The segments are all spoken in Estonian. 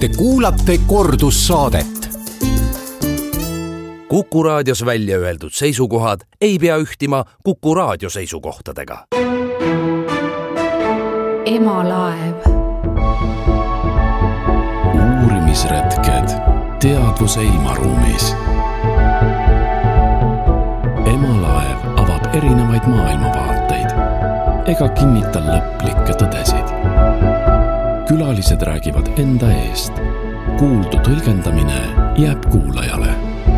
Te kuulate kordussaadet. Kuku raadios välja öeldud seisukohad ei pea ühtima Kuku raadio seisukohtadega. Emalaev. Uurimisretked teadvuse ilmaruumis. Emalaev avab erinevaid maailmavaateid ega kinnita lõplikke tõdesid. Külalised räägivad enda eest. Kuuldu tõlgendamine jääb kuulajale.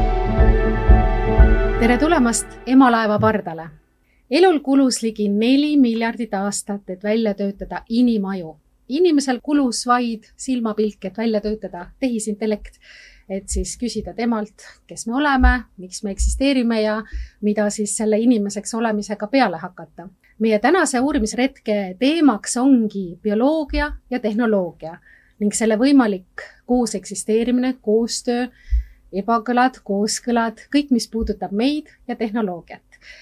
Tere tulemast Emalaeva pardale. Elul kulus ligi 4 miljardit aastat, et välja töötada inimaju. Inimesel kulus vaid silmapilk, et välja töötada tehisintellekt, et siis küsida temalt, kes me oleme, miks me eksisteerime ja mida siis selle inimeseks olemisega peale hakata. Meie tänase uurimisretke teemaks ongi bioloogia ja tehnoloogia ning selle võimalik koos eksisteerimine, koostöö, ebakõlad, kooskõlad, kõik, mis puudutab meid ja tehnoloogiat.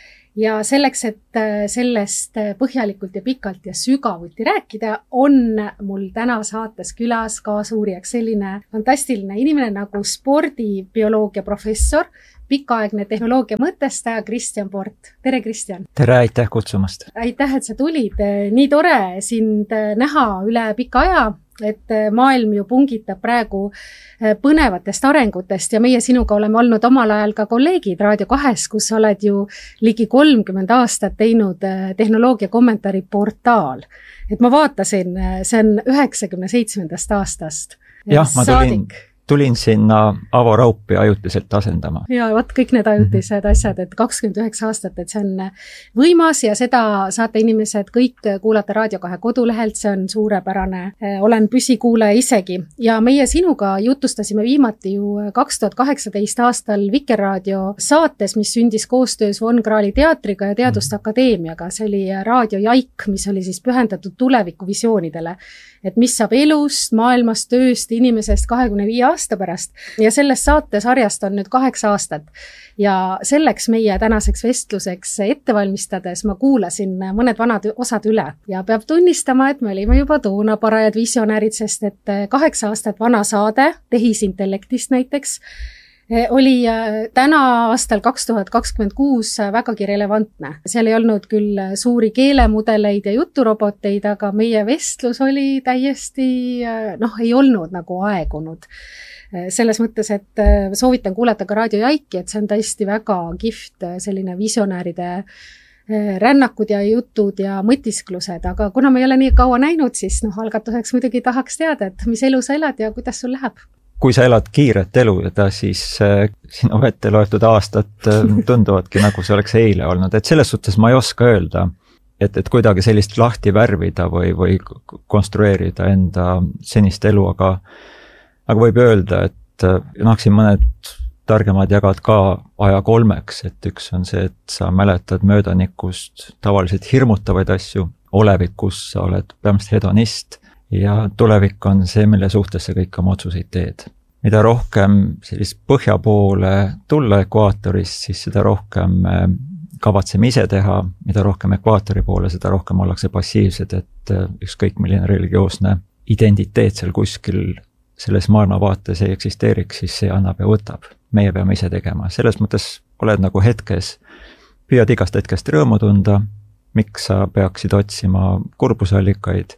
Ja selleks, et sellest põhjalikult ja pikalt ja sügavuti rääkida, on mul täna saates külas kaasuurijaks selline fantastiline inimene nagu spordibioloogia professor, pikaaegne tehnoloogia mõtestaja Kristjan Port. Tere, Kristjan! Tere, aitäh kutsumast! Aitäh, et sa tulid. Nii tore sind näha üle pika aja, et maailm ju pungitab praegu põnevatest arengutest ja meie sinuga oleme olnud omal ajal ka kolleegid Raadio 2, kus oled ju ligi 30 aastat teinud tehnoloogia kommentaari portaal. Et ma vaatasin, see on 97. aastast. Jah, ma tulin sinna Avo Raupi ajutiselt asendama. Ja võt kõik need ajutised asjad, et 29 aastat, et see on võimas ja seda saate inimesed kõik kuulata Raadio 2 kodulehelt, see on suurepärane. Olen püsikuulaja isegi ja meie sinuga jutustasime viimati ju 2018 aastal Vikerraadio saates, mis sündis koostöös Von Krahli teatriga ja Teaduste Akadeemiaga. See oli Raadio Jaik, mis oli siis pühendatud tulevikuvisioonidele, et mis saab elust, maailmast, tööst, inimesest 25 aasta pärast. Ja selles saatesarjast on nüüd 8 aastat. Ja selleks meie tänaseks vestluseks ettevalmistades ma kuulasin mõned vanad osad üle. Ja peab tunnistama, et me olime juba toona parajad visionäärid, sest et 8 aastat vana saade, tehisintellektist näiteks, oli täna aastal 2026 vägagi relevantne. Seal ei olnud küll suuri keelemudeleid ja juturoboteid, aga meie vestlus oli täiesti, ei olnud nagu aegunud. Selles mõttes, et soovitan kuulata ka Raadio Jaiki, et see on tõesti väga kihvt selline visionääride rännakud ja jutud ja mõtisklused, aga kuna me ei ole nii kaua näinud, siis algatuseks muidugi tahaks teada, et mis elu sa elad ja kuidas sul läheb? Kui sa elad kiiret elu, siis sinu ette loetud aastat tunduvadki nagu see oleks eile olnud. Et selles suhtes ma ei oska öelda, et kuidagi sellist lahti värvida või konstrueerida enda senist elu, aga võib öelda, et siin mõned targemad jagad ka aja 3, et üks on see, et sa mäletad möödanikust tavaliselt hirmutavaid asju, olevikus sa oled peamiselt hedonist, ja tulevik on see, mille suhtes sa kõik oma otsuseid teed. Mida rohkem sellist põhja poole tulla ekvaatorist, siis seda rohkem kavatseme ise teha, mida rohkem ekvaatori poole, seda rohkem ollakse passiivsed, et ükskõik milline religioosne identiteet seal kuskil selles maailmavaates ei eksisteeriks, siis see annab ja võtab. Meie peame ise tegema. Selles mõttes oled nagu hetkes, püüad igast hetkest rõõmu tunda, miks sa peaksid otsima kurbusallikaid.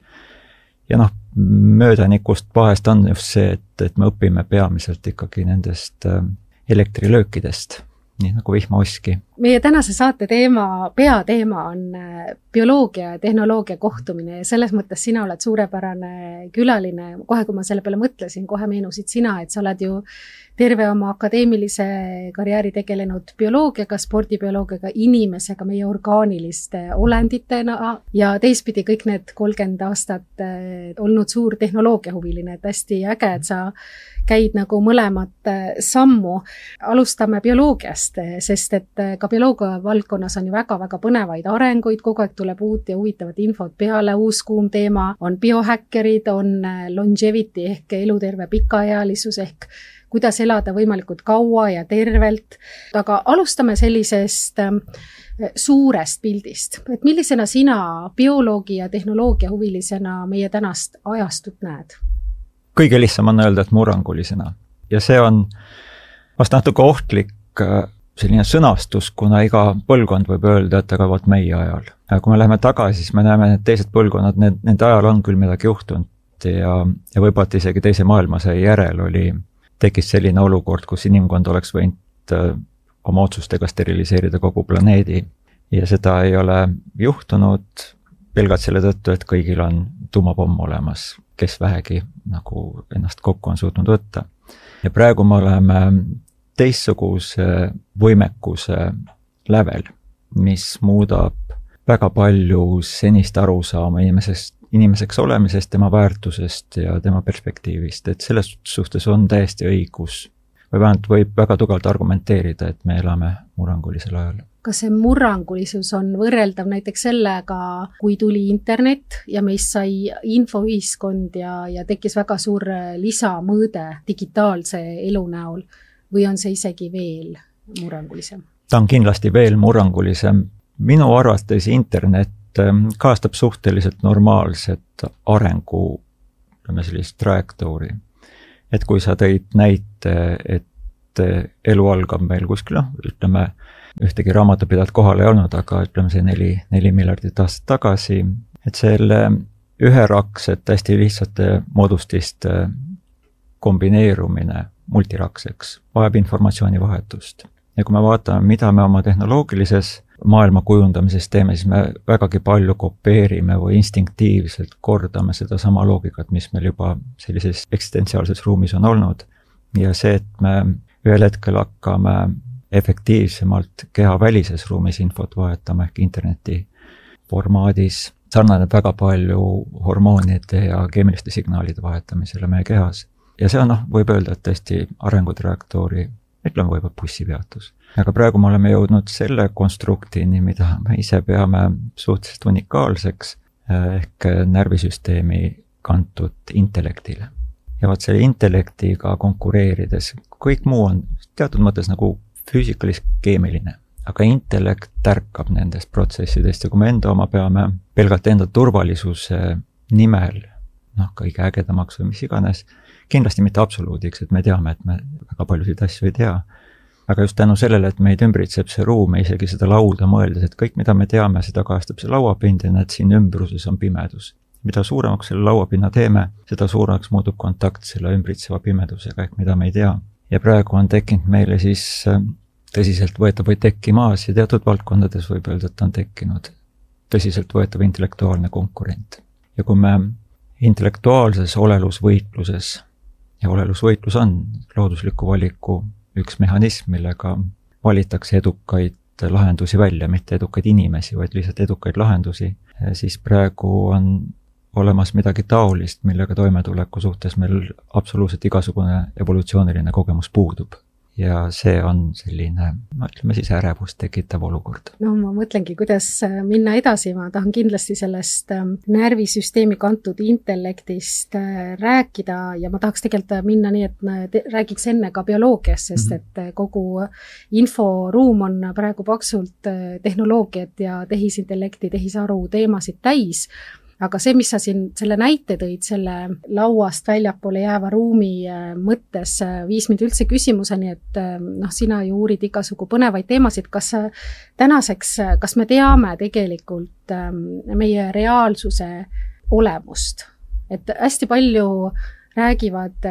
Ja möödanikust vahest on just see, et me õpime peamiselt ikkagi nendest elektrilöökidest, nii nagu vihmaoski. Meie tänase saate peateema on bioloogia ja tehnoloogia kohtumine ja selles mõttes sina oled suurepärane külaline. Kohe, kui ma selle peale mõtlesin, kohe meenusid sina, et sa oled ju terve oma akadeemilise karjääri tegelenud bioloogiaga, spordibioloogiaga, inimesega, meie orgaaniliste olenditena ja teistpidi kõik need 30 aastat olnud suur tehnoloogiahuviline, et hästi äge, et sa käid nagu mõlemat sammu. Alustame bioloogiast, sest et ka bioloogia valdkonnas on ju väga-väga põnevaid arenguid, kogu aeg tuleb uut ja huvitavat infot peale, uus kuum teema on biohäkkerid, on longevity ehk eluterve pikaealisus ehk kuidas elada võimalikult kaua ja tervelt. Aga alustame sellisest suurest pildist, et millisena sina bioloogi ja tehnoloogia huvilisena meie tänast ajastut näed? kõige lihtsam on öelda, et murrangulisena. Ja see on vast natuke ohtlik selline sõnastus, kuna iga põlvkond võib öelda, et aga vot meie ajal. Kui me läheme tagasi, siis me näeme, et teised põlvkonnad, nende ajal on küll midagi juhtunud ja võib-olla isegi teise maailmasõja järel tekkis selline olukord, kus inimkond oleks võinud oma otsustega steriliseerida kogu planeedi ja seda ei ole juhtunud pelgalt selle tõttu, et kõigil on tuumapomm olemas, kes vähegi nagu ennast kokku on suutnud võtta. Ja praegu me oleme teistsuguse võimekuse lävel, mis muudab väga palju senist arusaama inimeseks olemisest, tema väärtusest ja tema perspektiivist, et selles suhtes on täiesti õigus või vähemalt võib väga tugevalt argumenteerida, et me elame murrangulisel ajal. Kas see murrangulisus on võrreldav näiteks sellega, kui tuli internet ja meist sai infoühiskond ja tekkis väga suur lisamõõde digitaalse elu näol või on see isegi veel murrangulisem? Ta on kindlasti veel murrangulisem. Minu arvates internet kaastab suhteliselt normaalset arengu sellist trajektoori. Et kui sa tõid näite, et elu algab meil kuskil, ütleme, ühtegi raamatupidajat kohal ei olnud, aga ütleme see 4 miljardit aastat tagasi, et selle üheraksed hästi lihtsate moodustiste kombineerumine multirakseks vajab informatsioonivahetust. Ja kui me vaatame, mida me oma tehnoloogilises maailma kujundamises teeme, siis me vägagi palju kopeerime või instinktiivselt kordame seda sama loogikat, mis meil juba sellises eksistentsiaalses ruumis on olnud. Ja see, et me ühel hetkel hakkame efektiivsemalt keha välises ruumis infot vahetama ehk interneti formaadis, sarnaneb väga palju hormoonide ja keemiliste signaalide vahetamisele meie kehas. Ja see on, võib öelda, et tõesti arengutrajektoori, ütleme võib-olla bussipeatus. Aga praegu me oleme jõudnud selle konstruktini, mida me ise peame suhteliselt unikaalseks ehk närvisüsteemi kantud intellektile. Ja vaat selle intellektiga konkureerides, kõik muu on teatud mõttes nagu füüsikalis-keemiline, aga intellekt tärkab nendest protsessidest ja kui me enda oma peame pelgalt enda turvalisuse nimel, kõige ägedamaks või mis iganes, kindlasti mitte absoluudiks, et me teame, et me väga paljusid asju ei tea. Aga just tänu sellele, et meid ümbritseb see ruum ja isegi seda lauda mõeldes, et kõik, mida me teame, seda kajastab see lauapind ja et siin ümbruses on pimedus. Mida suuremaks selle lauapinna teeme, seda suuremaks muutub kontakt selle ümbritseva pimedusega, ehk mida me ei tea. Ja praegu on tekkinud meile siis tõsiselt võetav või tekkimaas ja teatud valdkondades võib öelda, et on tekkinud tõsiselt võetav intellektuaalne konkurent. Ja kui me intellektuaalses olelusvõitluses, ja olelusvõitlus on loodusliku valiku üks mehhanism, millega valitakse edukaid lahendusi välja, mitte edukaid inimesi, vaid lihtsalt edukaid lahendusi, siis praegu on olemas midagi taolist, millega toimetuleku suhtes meil absoluutselt igasugune evolutsiooniline kogemus puudub. Ja see on selline, ütleme siis ärevust tekitav olukord. Ma mõtlengi, kuidas minna edasi. Ma tahan kindlasti sellest närvisüsteemi kantud intellektist rääkida ja ma tahaks tegelikult minna nii, et räägiks enne ka bioloogiast, sest et kogu inforuum on praegu paksult tehnoloogiat ja tehisintellekti, tehisaru teemasid täis. Aga see, mis sa siin selle näite tõid, selle lauast väljapoole jääva ruumi mõttes viis mind üldse küsimuseni, et sina ju uurid igasugu põnevaid teemasid, kas tänaseks, kas me teame tegelikult meie reaalsuse olemust? Et hästi palju räägivad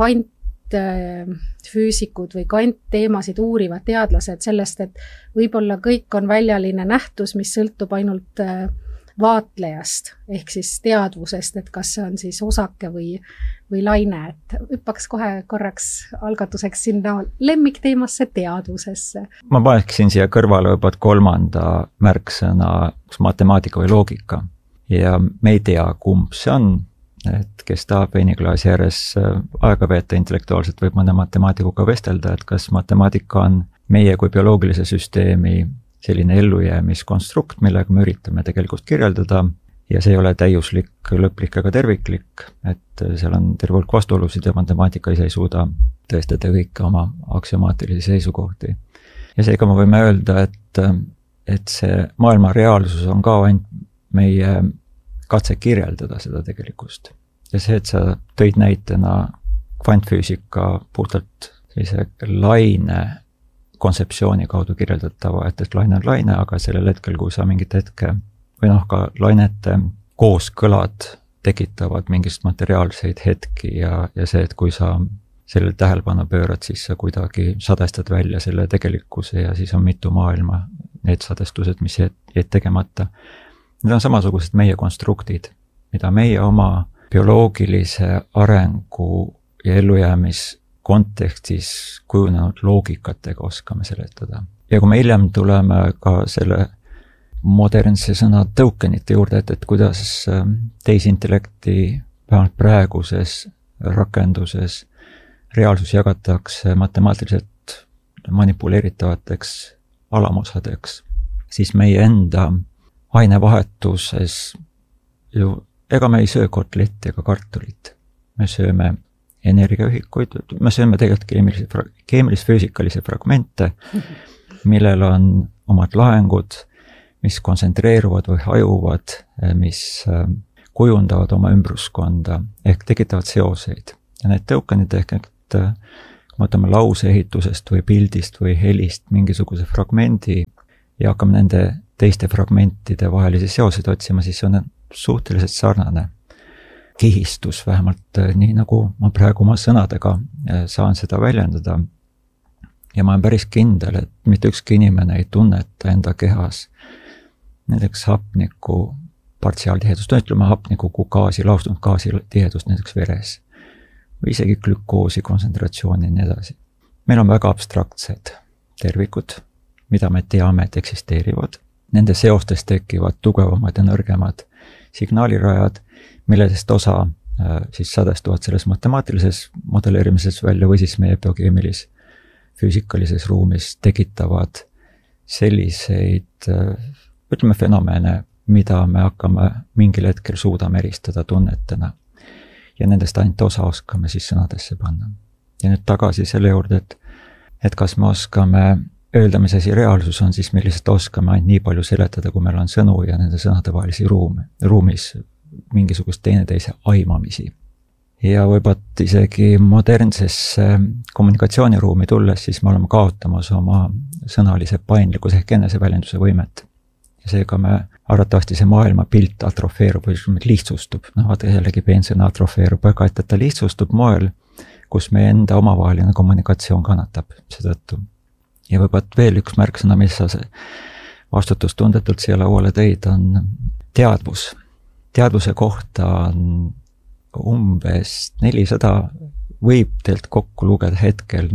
kvantfüüsikud või kvantteemasid uurivad teadlased sellest, et võib-olla kõik on väljaline nähtus, mis sõltub ainult vaatlejast, ehk siis teadvusest, et kas see on siis osake või laine, et hüppaks kohe korraks algatuseks sinna lemmikteemasse teadvusesse. Ma paneksin siia kõrvale võib-olla kolmanda märksõna matemaatika või loogika ja me ei tea, kumb see on, et kes tahab veiniklaasi ääres aega veeta intellektuaalselt, võib mõne matemaatikuga vestelda, et kas matemaatika on meie kui bioloogilise süsteemi selline ellujäämiskonstrukt, millega me üritame tegelikult kirjeldada ja see ei ole täiuslik, lõplik ega terviklik, et seal on terve hulk vastuolusid ja matemaatika ise ei suuda tõestada kõike oma aksiomaatilisi seisukohti. Ja seega me võime öelda, et see maailma reaalsus on ka ainult meie katse kirjeldada seda tegelikkust. ja see, et sa tõid näitena kvantfüüsika puhtalt sellise laine kontseptsiooni kaudu kirjeldatava, et laine on laine, aga sellel hetkel, kui sa mingit hetke või ka lainete kooskõlad tekitavad mingist materiaalseid hetki ja see, et kui sa sellele tähelepanu pöörad, siis sa kuidagi sadestad välja selle tegelikkuse ja siis on mitu maailma, need sadestused, mis jäid tegemata. Need on samasugused meie konstruktid, mida meie oma bioloogilise arengu ja ellujäämiskontekstis kujunenud loogikatega oskame seletada. Ja kui me hiljem tuleme ka selle modernse sõna tokenite juurde, et kuidas tehisintellekti vähemalt praeguses rakenduses reaalsus jagatakse matemaatiliselt manipuleeritavateks alamosadeks, siis meie enda ainevahetuses ju, ega me ei söö kotletti ega kartulit. Me sööme energiaühikuid, me sööme tegelikult keemilis-füüsikalisi fragmente, millel on omad laengud, mis kontsentreeruvad või hajuvad, mis kujundavad oma ümbruskonda ehk tekitavad seoseid. Ja need tokenid ehk kui me võtame lauseehitusest või pildist või helist mingisuguse fragmendi ja hakkame nende teiste fragmentide vahelisi seoseid otsima, siis on suhteliselt sarnane kihistus, vähemalt nii nagu ma praegu oma sõnadega saan seda väljendada. Ja ma olen päris kindel, et mitte ükski inimene ei tunneta enda kehas näiteks hapniku partiaaltihedust, ütleme hapniku kui gaasi, laustunud gaasi tihedust näiteks veres või isegi glükoosi kontsentratsiooni ja nii edasi. Meil on väga abstraktsed tervikud, mida me teame, et eksisteerivad. Nende seostes tekivad tugevamad ja nõrgemad signaalirajad, millest osa siis sadestuvad selles matemaatilises modelleerimises välja või siis meie biokeemilis füüsikalises ruumis tekitavad selliseid, ütleme fenomene, mida me hakkame mingil hetkel suudame eristada tunnetena. Ja nendest ainult osa oskame siis sõnadesse panna. Ja nüüd tagasi selle juurde, et kas me oskame öelda, mis asi reaalsus on, siis me lihtsalt oskame ainult nii palju seletada, kui meil on sõnu ja nende sõnade vahelisi ruumis mingisugust teineteise aimamisi. Ja võivad isegi modernsesse kommunikatsiooniruumi tulles, siis me oleme kaotamas oma sõnalise paindlikkus ehk eneseväljenduse võimet. Ja seega me arvatavasti see maailma pilt atrofeerub või lihtsustub. Vaata jällegi peensõna atrofeerub, aga et ta lihtsustub moel, kus meie enda omavaheline kommunikatsioon kannatab seetõttu. Ja võivad veel üks märksõna, mis sa vastutustundetult siia lauale tõid, on teadvus. Teadvuse kohta on umbes 400, võib teilt kokku lugeda hetkel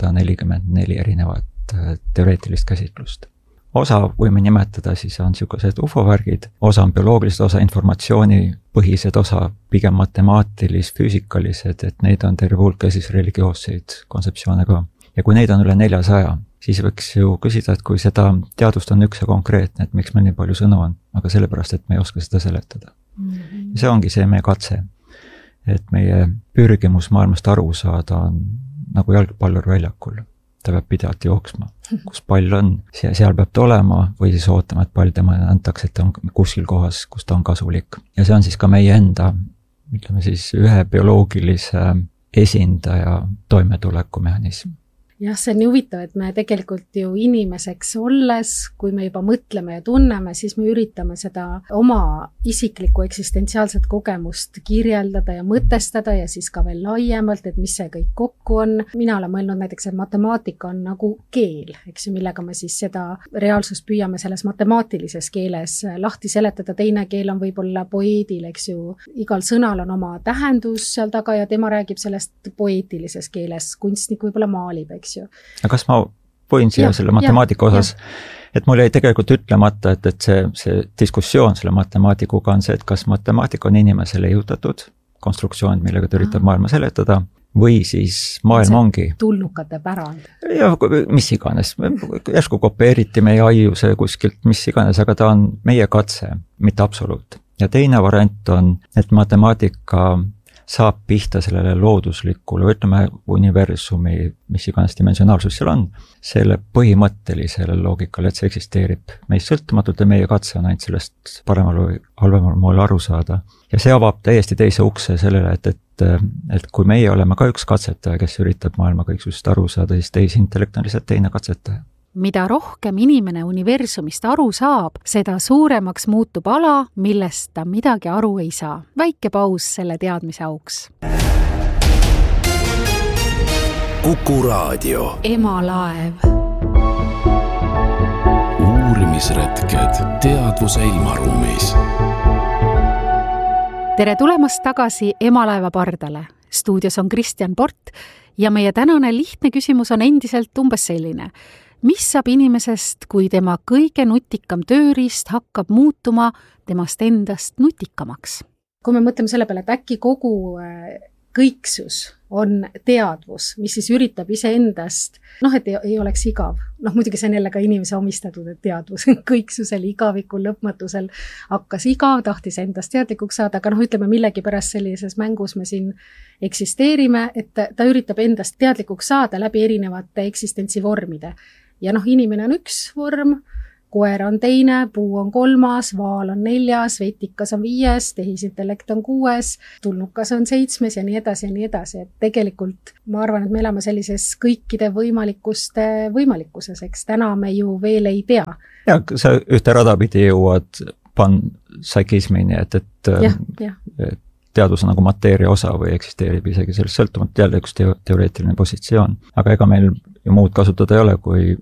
444 erinevat teoreetilist käsitlust. Osa võime nimetada siis on niisugused ufovärgid, osa on bioloogilised, osa informatsioonipõhised, osa pigem matemaatilis-füüsikalised, et neid on terve hulk ja siis religioosseid kontseptsioone ka. Ja kui neid on üle 400, siis võiks ju küsida, et kui seda teadust on üks ja konkreetne, et miks meil nii palju sõnu on, aga sellepärast, et me ei oska seda seletada. Ja see ongi see meie katse, et meie pürgimus maailmast aru saada on nagu jalgpallur väljakul. Ta peab pidevalt jooksma, kus pall on, seal peab ta olema või siis ootama, et pall tema antakse, et ta on kuskil kohas, kus ta on kasulik. Ja see on siis ka meie enda, ütleme siis ühe bioloogilise esindaja toimetulekumehhanism. Jah, see on nii huvitav, et me tegelikult ju inimeseks olles, kui me juba mõtleme ja tunneme, siis me üritame seda oma isiklikku eksistentsiaalset kogemust kirjeldada ja mõtestada ja siis ka veel laiemalt, et mis see kõik kokku on. Mina olen mõelnud näiteks, et matemaatika on nagu keel, eks ju, millega me siis seda reaalsust püüame selles matemaatilises keeles lahti seletada. Teine keel on võib-olla poeedil, eks ju. Igal sõnal on oma tähendus seal taga ja tema räägib sellest poeetilises keeles. Kunstnik võib-olla maalib, eks. Aga kas ma võin siia selle matemaatika osas, et mul jäi tegelikult ütlemata, et see diskussioon selle matemaatikuga on see, et kas matemaatika on inimesele jõutatud konstruktsioon, millega ta üritab maailma seletada, või siis maailm ongi tulnukate pärand. Ja mis iganes, järsku kopeeriti meie aiuse kuskilt, mis iganes, aga ta on meie katse, mitte absoluut. Ja teine variant on, et matemaatika saab pihta sellele looduslikule, ütleme universumi, mis iganes dimensionaalsus seal on, selle põhimõttelisele loogikale, et see eksisteerib meist sõltumatult ja meie katse on ainult sellest paremal või halvemal moel aru saada. Ja see avab täiesti teise ukse sellele, et kui meie oleme ka üks katsetaja, kes üritab maailma kõiksust aru saada, siis tehisintellekt on lihtsalt teine katsetaja. Mida rohkem inimene universumist aru saab, seda suuremaks muutub ala, millest ta midagi aru ei saa. Väike paus selle teadmise auks. Kuku Raadio. Emalaev. Uurimisretked teadvuse ilmaruumis. Tere tulemast tagasi Emalaeva pardale. Stuudios on Kristjan Port ja meie tänane lihtne küsimus on endiselt umbes selline. Mis saab inimesest, kui tema kõige nutikam tööriist hakkab muutuma temast endast nutikamaks? Kui me mõtleme selle peale, et äkki kogu kõiksus on teadvus, mis siis üritab iseendast, et ei oleks igav. Muidugi see on jälle ka inimese omistatud, et teadvus kõiksusel, igavikul, lõpmatusel hakkas igav, tahtis endast teadlikuks saada, aga ütleme millegi pärast sellises mängus me siin eksisteerime, et ta üritab endast teadlikuks saada läbi erinevate eksistentsivormide. Ja inimene on üks vorm, koer on teine, puu on 3, vaal on 4, vetikas on 5, tehisintellekt on 6, tulnukas on 7 ja nii edasi ja nii edasi. Et tegelikult ma arvan, et me elame sellises kõikide võimalikuste võimalikkuses, eks täna me ju veel ei tea. Ja sa ühte radapidi jõuad panpsühhismini, et teadus on nagu mateeria osa või eksisteerib isegi sellest sõltumata jälle üks teoreetiline positsioon. Aga ega meil ju muud kasutada ei ole, kui